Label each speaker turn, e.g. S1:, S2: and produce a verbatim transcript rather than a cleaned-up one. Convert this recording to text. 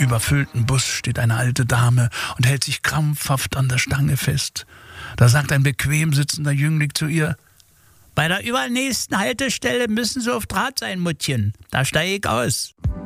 S1: überfüllten Bus steht eine alte Dame und hält sich krampfhaft an der Stange fest. Da sagt ein bequem sitzender Jüngling zu ihr: »Bei der übernächsten Haltestelle müssen Sie auf Draht sein, Muttchen. Da steige ich aus.«